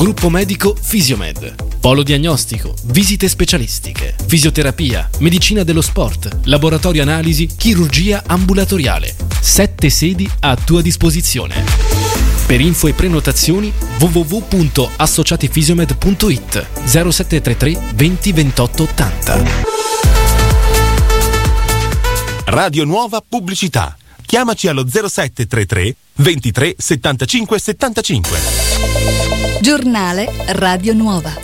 Gruppo medico Fisiomed. Polo diagnostico, visite specialistiche, fisioterapia, medicina dello sport, laboratorio analisi, chirurgia ambulatoriale. 7 sedi a tua disposizione. Per info e prenotazioni www.associatifisiomed.it 0733 20 28 80. Radio Nuova Pubblicità. Chiamaci allo 0733 23 75 75. Giornale Radio Nuova.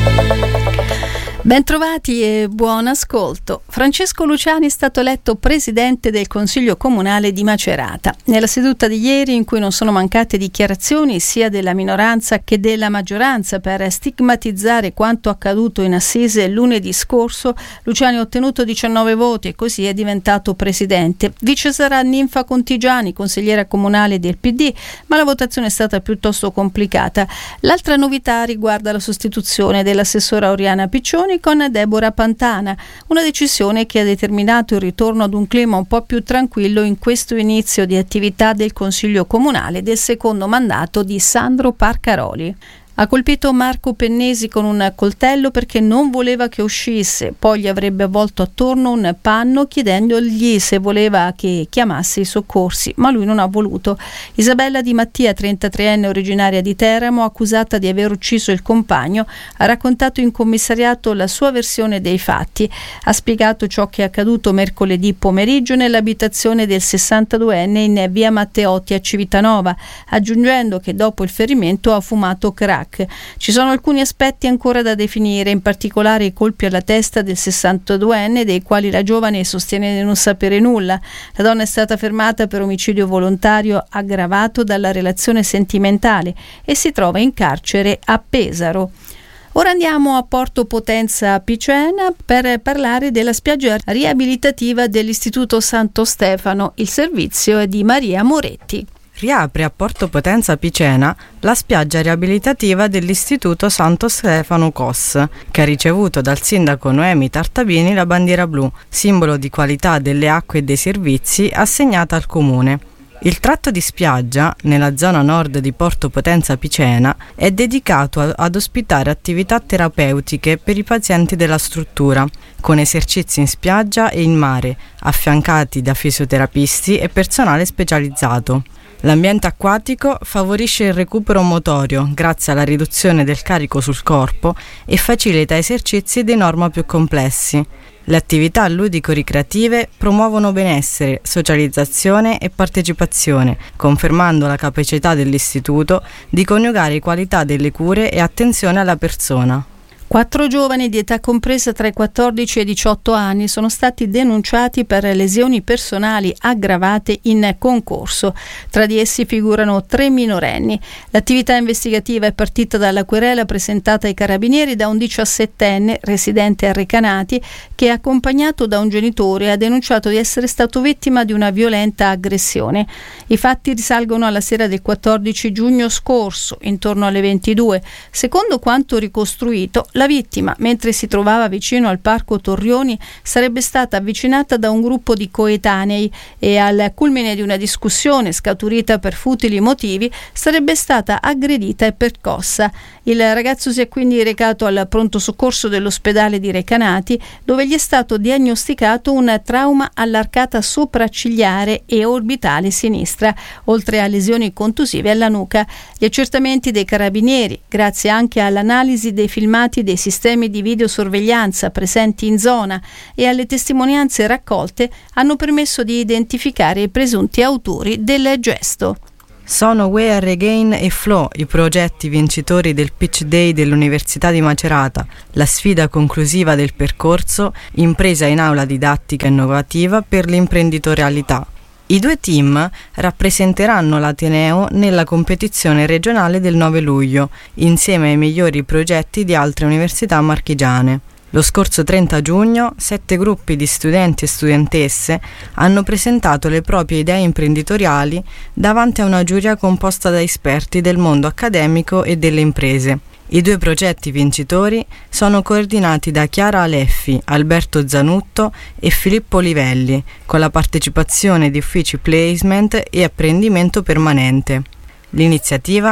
Bentrovati e buon ascolto. Francesco Luciani è stato eletto presidente del Consiglio Comunale di Macerata. Nella seduta di ieri, in cui non sono mancate dichiarazioni sia della minoranza che della maggioranza per stigmatizzare quanto accaduto in Assise lunedì scorso, Luciani ha ottenuto 19 voti e così è diventato presidente. Vice sarà Ninfa Contigiani, consigliera comunale del PD, ma la votazione è stata piuttosto complicata. L'altra novità riguarda la sostituzione dell'assessora Oriana Piccioni con Deborah Pantana, una decisione che ha determinato il ritorno ad un clima un po' più tranquillo in questo inizio di attività del Consiglio Comunale del secondo mandato di Sandro Parcaroli. Ha colpito Marco Pennesi con un coltello perché non voleva che uscisse, poi gli avrebbe avvolto attorno un panno chiedendogli se voleva che chiamasse i soccorsi, ma lui non ha voluto. Isabella Di Mattia, 33enne originaria di Teramo, accusata di aver ucciso il compagno, ha raccontato in commissariato la sua versione dei fatti. Ha spiegato ciò che è accaduto mercoledì pomeriggio nell'abitazione del 62enne in via Matteotti a Civitanova, aggiungendo che dopo il ferimento ha fumato crack. Ci sono alcuni aspetti ancora da definire, in particolare i colpi alla testa del 62enne, dei quali la giovane sostiene di non sapere nulla. La donna è stata fermata per omicidio volontario aggravato dalla relazione sentimentale e si trova in carcere a Pesaro. Ora andiamo a Porto Potenza Picena per parlare della spiaggia riabilitativa dell'Istituto Santo Stefano. Il servizio è di Maria Moretti. Riapre a Porto Potenza Picena la spiaggia riabilitativa dell'Istituto Santo Stefano COS, che ha ricevuto dal sindaco Noemi Tartabini la bandiera blu, simbolo di qualità delle acque e dei servizi assegnata al comune. Il tratto di spiaggia, nella zona nord di Porto Potenza Picena, è dedicato ad ospitare attività terapeutiche per i pazienti della struttura, con esercizi in spiaggia e in mare, affiancati da fisioterapisti e personale specializzato. L'ambiente acquatico favorisce il recupero motorio grazie alla riduzione del carico sul corpo e facilita esercizi di norma più complessi. Le attività ludico-ricreative promuovono benessere, socializzazione e partecipazione, confermando la capacità dell'istituto di coniugare qualità delle cure e attenzione alla persona. 4 giovani di età compresa tra i 14 e i 18 anni sono stati denunciati per lesioni personali aggravate in concorso. Tra di essi figurano 3 minorenni. L'attività investigativa è partita dalla querela presentata ai carabinieri da un 17enne residente a Recanati che, accompagnato da un genitore, ha denunciato di essere stato vittima di una violenta aggressione. I fatti risalgono alla sera del 14 giugno scorso, intorno alle 22. Secondo quanto ricostruito, la vittima, mentre si trovava vicino al parco Torrioni, sarebbe stata avvicinata da un gruppo di coetanei e al culmine di una discussione scaturita per futili motivi sarebbe stata aggredita e percossa. Il ragazzo si è quindi recato al pronto soccorso dell'ospedale di Recanati, dove gli è stato diagnosticato un trauma all'arcata sopraccigliare e orbitale sinistra, oltre a lesioni contusive alla nuca. Gli accertamenti dei carabinieri, grazie anche all'analisi dei filmati dei sistemi di videosorveglianza presenti in zona e alle testimonianze raccolte, hanno permesso di identificare i presunti autori del gesto. Sono We Are Again e Flow i progetti vincitori del Pitch Day dell'Università di Macerata, la sfida conclusiva del percorso Impresa in aula didattica innovativa per l'imprenditorialità. I 2 team rappresenteranno l'Ateneo nella competizione regionale del 9 luglio, insieme ai migliori progetti di altre università marchigiane. Lo scorso 30 giugno 7 gruppi di studenti e studentesse hanno presentato le proprie idee imprenditoriali davanti a una giuria composta da esperti del mondo accademico e delle imprese. I 2 progetti vincitori sono coordinati da Chiara Aleffi, Alberto Zanutto e Filippo Livelli, con la partecipazione di uffici placement e apprendimento permanente. L'iniziativa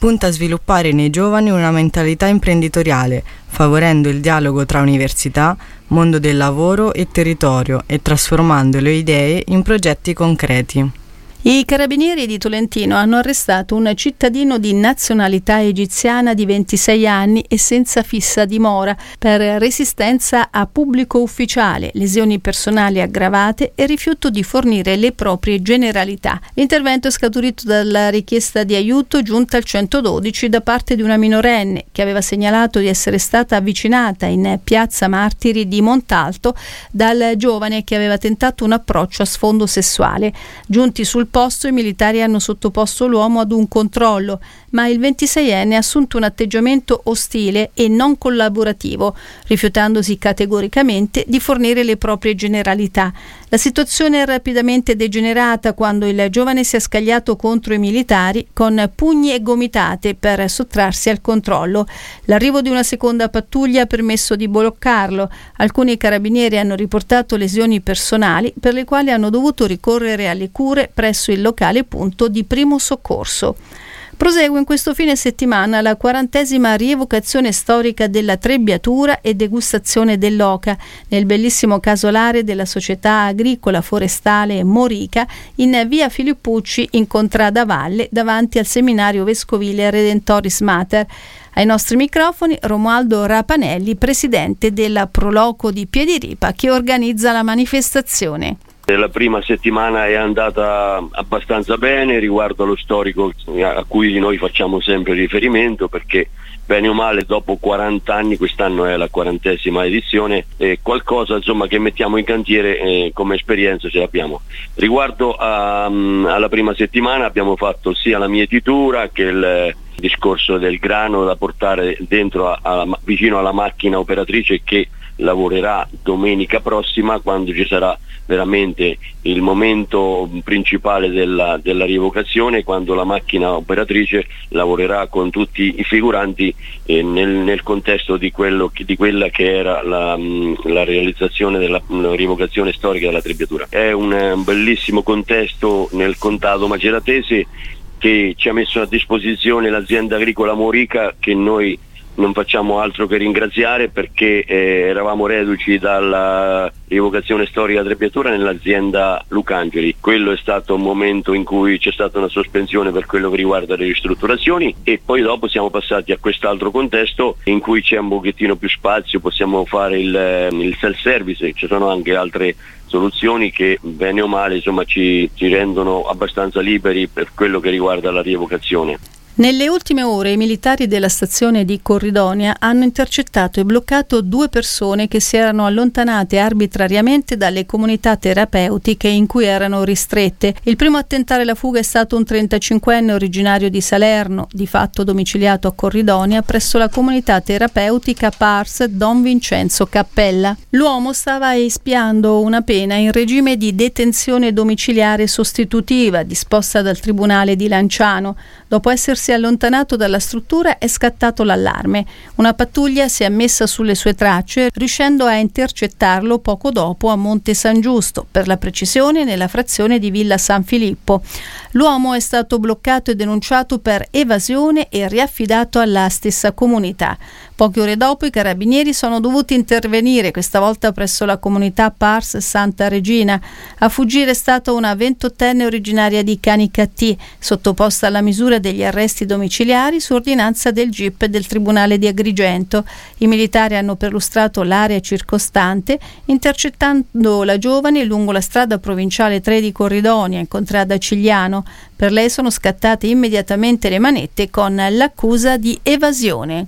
punta a sviluppare nei giovani una mentalità imprenditoriale, favorendo il dialogo tra università, mondo del lavoro e territorio e trasformando le idee in progetti concreti. I carabinieri di Tolentino hanno arrestato un cittadino di nazionalità egiziana di 26 anni e senza fissa dimora per resistenza a pubblico ufficiale, lesioni personali aggravate e rifiuto di fornire le proprie generalità. L'intervento è scaturito dalla richiesta di aiuto giunta al 112 da parte di una minorenne che aveva segnalato di essere stata avvicinata in Piazza Martiri di Montalto dal giovane che aveva tentato un approccio a sfondo sessuale. Giunti sul posto, i militari hanno sottoposto l'uomo ad un controllo, ma il 26enne ha assunto un atteggiamento ostile e non collaborativo, rifiutandosi categoricamente di fornire le proprie generalità. La situazione è rapidamente degenerata quando il giovane si è scagliato contro i militari con pugni e gomitate per sottrarsi al controllo. L'arrivo di una seconda pattuglia ha permesso di bloccarlo. Alcuni carabinieri hanno riportato lesioni personali per le quali hanno dovuto ricorrere alle cure presso il locale punto di primo soccorso. Prosegue in questo fine settimana la 40ª rievocazione storica della trebbiatura e degustazione dell'oca nel bellissimo casolare della Società Agricola Forestale Morica in via Filippucci in Contrada Valle davanti al seminario vescovile Redentoris Mater. Ai nostri microfoni Romualdo Rapanelli, presidente della Proloco di Piediripa che organizza la manifestazione. La prima settimana è andata abbastanza bene riguardo allo storico a cui noi facciamo sempre riferimento, perché bene o male dopo 40 anni, quest'anno è la 40ª edizione, qualcosa insomma che mettiamo in cantiere come esperienza ce l'abbiamo. Riguardo alla prima settimana abbiamo fatto sia la mietitura che il discorso del grano da portare dentro vicino alla macchina operatrice che lavorerà domenica prossima, quando ci sarà veramente il momento principale della rievocazione, quando la macchina operatrice lavorerà con tutti i figuranti nel contesto di quella che era la realizzazione della rievocazione storica della trebbiatura. È un bellissimo contesto nel contado maceratese che ci ha messo a disposizione l'azienda agricola Morica, che noi non facciamo altro che ringraziare, perché eravamo reduci dalla rievocazione storica della trebbiatura nell'azienda Lucangeli. Quello è stato un momento in cui c'è stata una sospensione per quello che riguarda le ristrutturazioni, e poi dopo siamo passati a quest'altro contesto in cui c'è un pochettino più spazio, possiamo fare il self-service, ci sono anche altre soluzioni che bene o male insomma ci rendono abbastanza liberi per quello che riguarda la rievocazione. Nelle ultime ore i militari della stazione di Corridonia hanno intercettato e bloccato 2 persone che si erano allontanate arbitrariamente dalle comunità terapeutiche in cui erano ristrette. Il primo a tentare la fuga è stato un 35enne originario di Salerno, di fatto domiciliato a Corridonia presso la comunità terapeutica Pars Don Vincenzo Cappella. L'uomo stava espiando una pena in regime di detenzione domiciliare sostitutiva disposta dal Tribunale di Lanciano. Dopo essersi allontanato dalla struttura è scattato l'allarme. Una pattuglia si è messa sulle sue tracce, riuscendo a intercettarlo poco dopo a Monte San Giusto, per la precisione nella frazione di Villa San Filippo. L'uomo è stato bloccato e denunciato per evasione e riaffidato alla stessa comunità. Poche ore dopo i carabinieri sono dovuti intervenire, questa volta presso la comunità Pars Santa Regina. A fuggire è stata una 28enne originaria di Canicattì, sottoposta alla misura degli arresti domiciliari su ordinanza del GIP del Tribunale di Agrigento. I militari hanno perlustrato l'area circostante, intercettando la giovane lungo la strada provinciale 3 di Corridonia, in contrada Cigliano. Per lei sono scattate immediatamente le manette con l'accusa di evasione.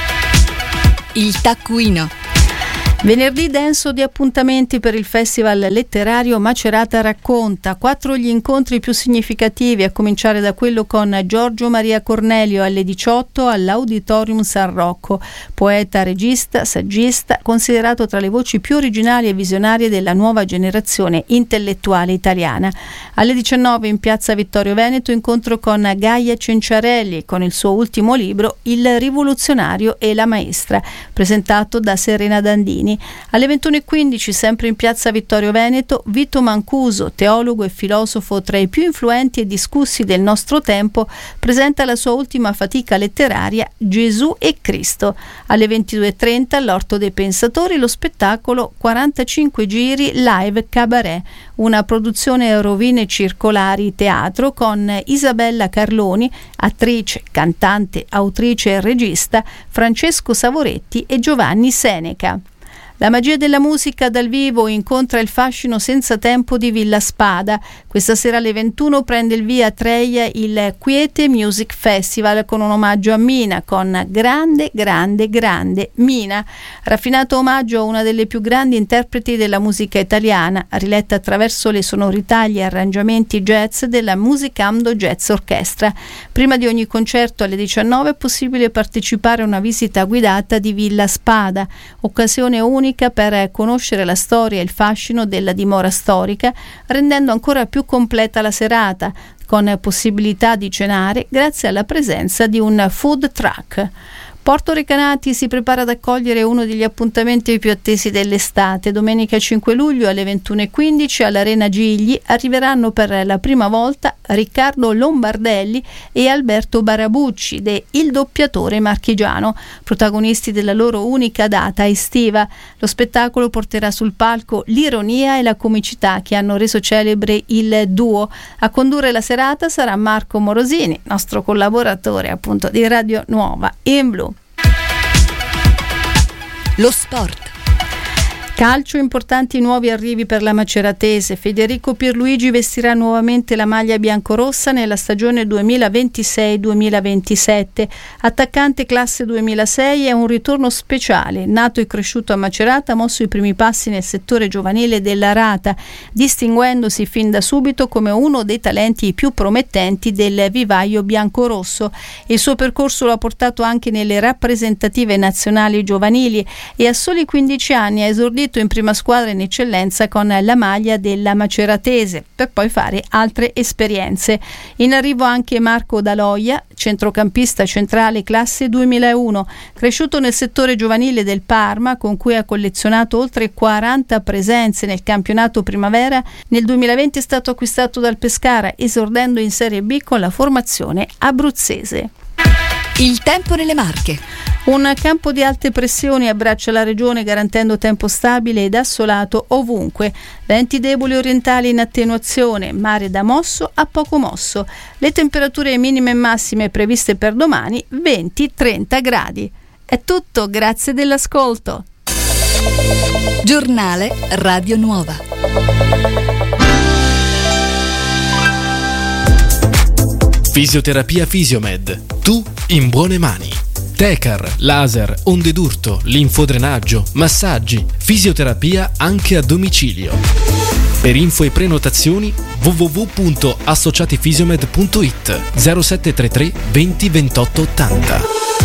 Il taccuino. Venerdì denso di appuntamenti per il Festival letterario Macerata Racconta. 4 gli incontri più significativi, a cominciare da quello con Giorgio Maria Cornelio alle 18 all'Auditorium San Rocco. Poeta, regista, saggista, considerato tra le voci più originali e visionarie della nuova generazione intellettuale italiana. Alle 19 in piazza Vittorio Veneto incontro con Gaia Cenciarelli con il suo ultimo libro Il rivoluzionario e la maestra, presentato da Serena Dandini. anni. Alle 21:15, sempre in piazza Vittorio Veneto, Vito Mancuso, teologo e filosofo tra i più influenti e discussi del nostro tempo, presenta la sua ultima fatica letteraria Gesù e Cristo. Alle 22:30, all'Orto dei Pensatori, lo spettacolo 45 giri live cabaret, una produzione Rovine Circolari Teatro con Isabella Carloni, attrice, cantante, autrice e regista, Francesco Savoretti e Giovanni Seneca. La magia della musica dal vivo incontra il fascino senza tempo di Villa Spada. Questa sera alle 21 prende il via a Treia il Quiete Music Festival con un omaggio a Mina, con grande Mina. Raffinato omaggio a una delle più grandi interpreti della musica italiana, riletta attraverso le sonorità e gli arrangiamenti jazz della Musicando Jazz Orchestra. Prima di ogni concerto alle 19 è possibile partecipare a una visita guidata di Villa Spada, occasione unica per conoscere la storia e il fascino della dimora storica, rendendo ancora più completa la serata, con possibilità di cenare grazie alla presenza di un food truck. Porto Recanati si prepara ad accogliere uno degli appuntamenti più attesi dell'estate. Domenica 5 luglio alle 21:15 all'Arena Gigli arriveranno per la prima volta Riccardo Lombardelli e Alberto Barabucci de Il Doppiatore Marchigiano, protagonisti della loro unica data estiva. Lo spettacolo porterà sul palco l'ironia e la comicità che hanno reso celebre il duo. A condurre la serata sarà Marco Morosini, nostro collaboratore appunto di Radio Nuova in Blu. Lo sport. Calcio, importanti nuovi arrivi per la Maceratese. Federico Pierluigi vestirà nuovamente la maglia biancorossa nella stagione 2026-2027. Attaccante classe 2006, è un ritorno speciale. Nato e cresciuto a Macerata, ha mosso i primi passi nel settore giovanile della Rata, distinguendosi fin da subito come uno dei talenti più promettenti del vivaio biancorosso. Il suo percorso lo ha portato anche nelle rappresentative nazionali giovanili e a soli 15 anni ha esordito in prima squadra in eccellenza con la maglia della Maceratese, per poi fare altre esperienze. In arrivo anche Marco Daloia, centrocampista centrale classe 2001, cresciuto nel settore giovanile del Parma, con cui ha collezionato oltre 40 presenze nel campionato primavera. Nel 2020 è stato acquistato dal Pescara, esordendo in Serie B con la formazione abruzzese. Il tempo nelle Marche. Un campo di alte pressioni abbraccia la regione, garantendo tempo stabile ed assolato ovunque. Venti deboli orientali in attenuazione, mare da mosso a poco mosso. Le temperature minime e massime previste per domani 20-30 gradi. È tutto, grazie dell'ascolto. Giornale Radio Nuova. Fisioterapia Fisiomed. Tu in buone mani. Tecar, laser, onde d'urto, linfodrenaggio, massaggi, fisioterapia anche a domicilio. Per info e prenotazioni www.associatifisiomed.it 0733 20 28 80.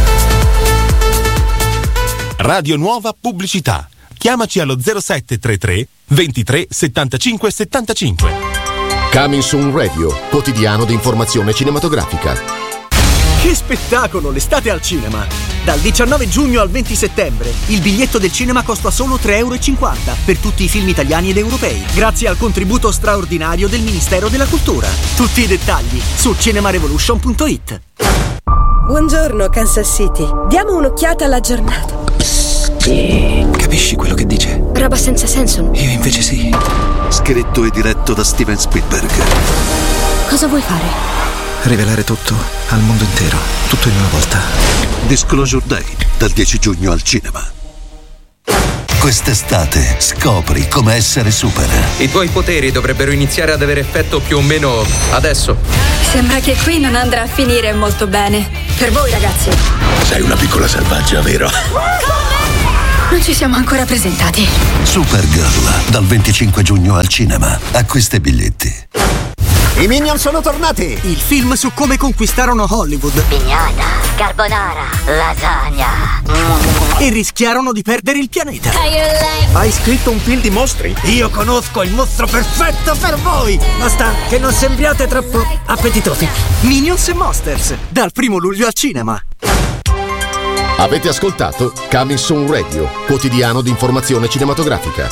Radio Nuova Pubblicità. Chiamaci allo 0733 23 75 75. Coming Soon Radio, quotidiano di informazione cinematografica. Che spettacolo, l'estate al cinema! Dal 19 giugno al 20 settembre il biglietto del cinema costa solo €3,50 per tutti i film italiani ed europei, grazie al contributo straordinario del Ministero della Cultura. Tutti i dettagli su cinemarevolution.it. Buongiorno Kansas City, diamo un'occhiata alla giornata. Capisci quello che dice? Roba senza senso. Io invece sì. Scritto e diretto da Steven Spielberg. Cosa vuoi fare? Rivelare tutto al mondo intero, tutto in una volta. Disclosure Day, dal 10 giugno al cinema. Quest'estate scopri come essere super. I tuoi poteri dovrebbero iniziare ad avere effetto più o meno adesso. Sembra che qui non andrà a finire molto bene. Per voi ragazzi. Sei una piccola selvaggia, vero? Non ci siamo ancora presentati. Supergirl, dal 25 giugno al cinema. Acquista i biglietti. I Minion sono tornati! Il film su come conquistarono Hollywood. Pignata, carbonara, lasagna. E rischiarono di perdere il pianeta. Hai scritto un film di mostri? Io conosco il mostro perfetto per voi! Basta che non sembriate troppo appetitosi. Minions e Monsters, dal 1 luglio al cinema. Avete ascoltato Coming Soon Radio, quotidiano di informazione cinematografica.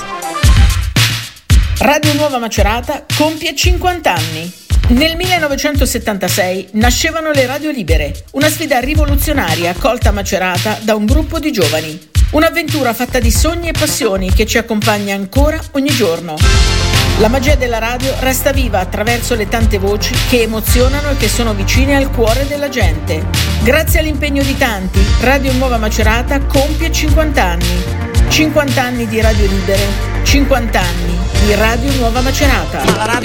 Radio Nuova Macerata compie 50 anni. Nel 1976 nascevano le radio libere, una sfida rivoluzionaria accolta a Macerata da un gruppo di giovani. Un'avventura fatta di sogni e passioni che ci accompagna ancora ogni giorno. La magia della radio resta viva attraverso le tante voci che emozionano e che sono vicine al cuore della gente. Grazie all'impegno di tanti, Radio Nuova Macerata compie 50 anni. 50 anni di radio libere, 50 anni di Radio Nuova Macerata.